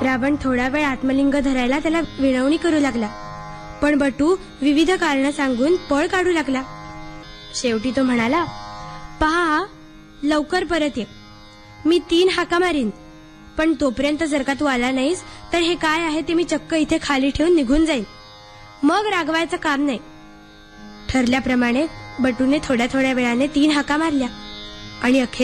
रावण थोडा वेळ आत्मलिंग धरायला त्याला विनवणी करू लागला, पण बटू विविध कारण सांगून पळ काढू लागला. शेवटी तो म्हणाला, पहा, लवकर परत ये. मी 3 हाका मारीन, पण तोपर्यंत जर का तू आला नाहीस तर हे काय आहे ते मी चक्क इथे खाली ठेवून निघून जाईन. मग रागवायचं काम नाही. ठरल्याप्रमाणे बटूने थोड्या थोड्या वेळाने 3 हाका मारल्या आणि अखेर